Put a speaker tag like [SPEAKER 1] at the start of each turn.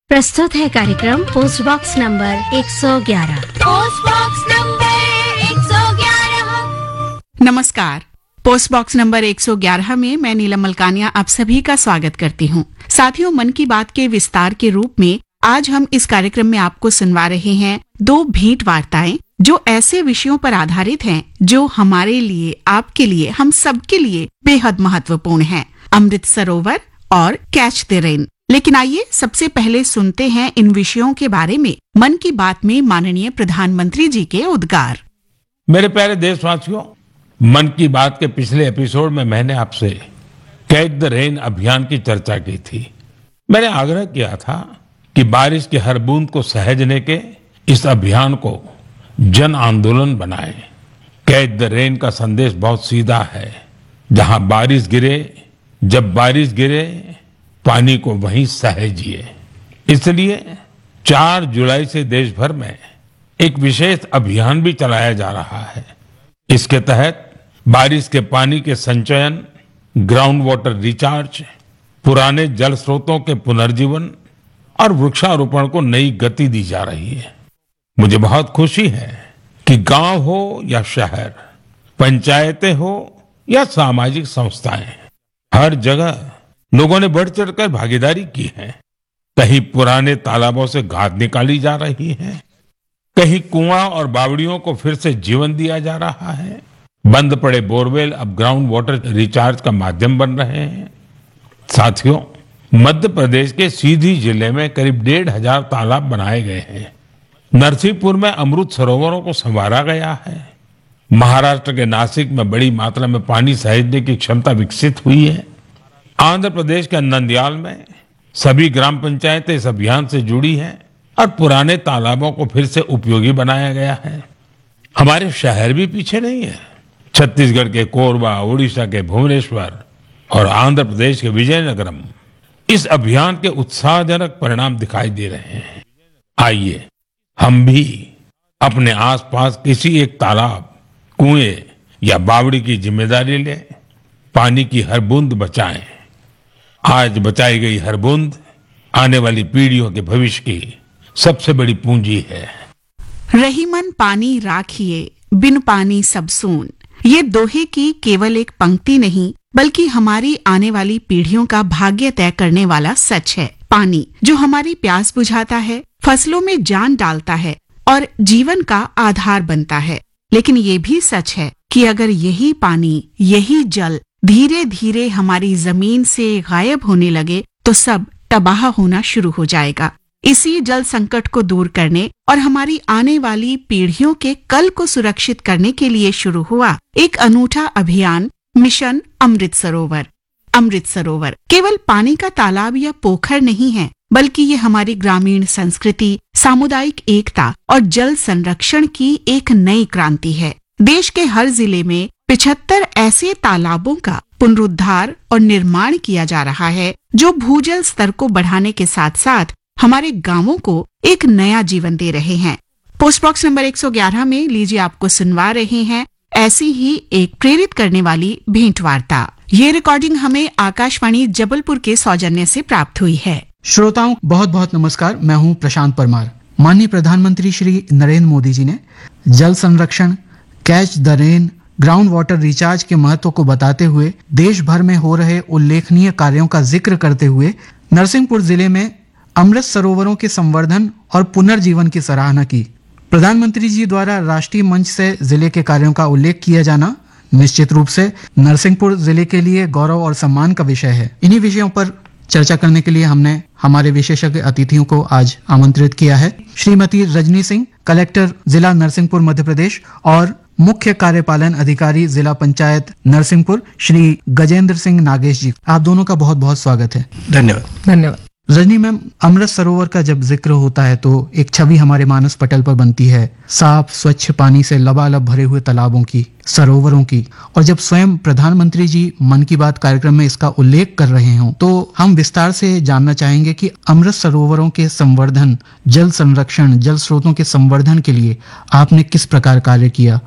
[SPEAKER 1] प्रस्तुत है कार्यक्रम post box number 111।
[SPEAKER 2] Post box number 111।
[SPEAKER 3] नमस्कार। पोस्ट बॉक्स नंबर 111 में मैं नीलम मलकानिया आप सभी का स्वागत करती हूँ। साथियों, मन की बात के विस्तार के रूप में आज हम इस कार्यक्रम में आपको सुनवा रहे हैं 2 भेंट वार्ताएं जो ऐसे विषयों पर आधारित हैं जो हमारे लिए, आपके लिए, हम सबके लिए बेहद महत्वपूर्ण हैं। अमृत सरोवर और कैच द रेन। लेकिन आइए सबसे पहले सुनते हैं इन विषयों के बारे में मन की बात में माननीय प्रधानमंत्री जी के उद्गार।
[SPEAKER 4] मेरे प्यारे देशवासियों, मन की बात के पिछले एपिसोड में मैंने आपसे कैच द रेन अभियान की चर्चा की थी। मैंने आग्रह किया था कि बारिश की हर बूंद को सहेजने के इस अभियान को जन आंदोलन बनाएं। कैच द रेन का संदेश बहुत सीधा है। जहां बारिश गिरे, जब बारिश गिरे, पानी को वहीं सहेजिए। इसलिए 4 जुलाई से देश भर में एक विशेष अभियान भी चलाया जा रहा है। इसके तहत बारिश के पानी के संचयन, ग्राउंड वाटर रिचार्ज, पुराने जल स्रोतों के पुनर्जीवन और वृक्षारोपण को नई गति दी जा रही है। मुझे बहुत खुशी है कि गांव हो या शहर, पंचायतें हो या सामाजिक संस्थाएं, हर जगह लोगों ने बढ़ चढ़कर भागीदारी की है। कहीं पुराने तालाबों से घास निकाली जा रही है, कहीं कुआं और बावड़ियों को फिर से जीवन दिया जा रहा है। बंद पड़े बोरवेल अब ग्राउंड वाटर रिचार्ज का माध्यम बन रहे हैं। साथियों, मध्य प्रदेश के सीधी जिले में करीब 1,500 तालाब बनाए गए हैं। नरसिंहपुर में अमृत सरोवरों को संवारा गया है। महाराष्ट्र के नासिक में बड़ी मात्रा में पानी सहेजने की क्षमता विकसित हुई है। आंध्र प्रदेश के नंदयाल में सभी ग्राम पंचायतें इस अभियान से जुड़ी हैं और पुराने तालाबों को फिर से उपयोगी बनाया गया है। हमारे शहर भी पीछे नहीं है। छत्तीसगढ़ के कोरबा, उड़ीसा के भुवनेश्वर और आंध्र प्रदेश के विजयनगरम इस अभियान के उत्साहजनक परिणाम दिखाई दे रहे हैं। आइए हम भी अपने आसपास किसी एक तालाब, कुएं या बावड़ी की जिम्मेदारी लें। पानी की हर बूंद बचाएं। आज बचाई गई हर बूंद आने वाली पीढ़ियों के भविष्य की सबसे बड़ी पूंजी है।
[SPEAKER 3] रहीमन पानी राखिए, बिन पानी सब सून। ये दोहे की केवल एक पंक्ति नहीं, बल्कि हमारी आने वाली पीढ़ियों का भाग्य तय करने वाला सच है। पानी जो हमारी प्यास बुझाता है, फसलों में जान डालता है और जीवन का आधार बनता है। लेकिन ये भी सच है कि अगर यही पानी, यही जल धीरे धीरे हमारी जमीन से गायब होने लगे तो सब तबाह होना शुरू हो जाएगा। इसी जल संकट को दूर करने और हमारी आने वाली पीढ़ियों के कल को सुरक्षित करने के लिए शुरू हुआ एक अनूठा अभियान मिशन अमृत सरोवर। अमृत सरोवर केवल पानी का तालाब या पोखर नहीं है, बल्कि ये हमारी ग्रामीण संस्कृति, सामुदायिक एकता और जल संरक्षण की एक नई क्रांति है। देश के हर जिले में 75 ऐसे तालाबों का पुनरुद्धार और निर्माण किया जा रहा है जो भूजल स्तर को बढ़ाने के साथ साथ हमारे गांवों को एक नया जीवन दे रहे हैं। पोस्ट बॉक्स नंबर 111 में लीजिए आपको सुनवा रहे हैं ऐसी ही एक प्रेरित करने वाली भेंट वार्ता। ये रिकॉर्डिंग हमें आकाशवाणी जबलपुर के सौजन्य से प्राप्त हुई है।
[SPEAKER 5] श्रोताओं, बहुत बहुत नमस्कार। मैं हूं प्रशांत परमार। माननीय प्रधानमंत्री श्री नरेंद्र मोदी जी ने जल संरक्षण, catch the rain, ground water recharge के महत्व को बताते हुए देश भर में हो रहे उल्लेखनीय कार्यों का जिक्र करते हुए नरसिंहपुर जिले में अमृत सरोवरों के संवर्धन और पुनर्जीवन की सराहना की। प्रधानमंत्री जी द्वारा राष्ट्रीय मंच से जिले के कार्यों का उल्लेख किया जाना निश्चित रूप से नरसिंहपुर जिले के लिए गौरव और सम्मान का विषय है। इन्हीं विषयों पर चर्चा करने के लिए हमने हमारे विशेषज्ञ अतिथियों को आज आमंत्रित किया है। श्रीमती रजनी सिंह, कलेक्टर जिला नरसिंहपुर मध्य प्रदेश, और मुख्य कार्यपालन अधिकारी जिला पंचायत नरसिंहपुर श्री गजेंद्र सिंह नागेश जी, आप दोनों का बहुत बहुत स्वागत है।
[SPEAKER 6] धन्यवाद।
[SPEAKER 5] रजनी मैम, अमृत सरोवर का जब जिक्र होता है तो एक छवि हमारे मानस पटल पर बनती है, साफ स्वच्छ पानी से लबालब भरे हुए तालाबों की, सरोवरों की। और जब स्वयं प्रधानमंत्री जी मन की बात कार्यक्रम में इसका उल्लेख कर रहे हों तो हम विस्तार से जानना चाहेंगे कि अमृत सरोवरों के संवर्धन, जल संरक्षण, जल स्रोतों के संवर्धन के लिए आपने किस प्रकार कार्य किया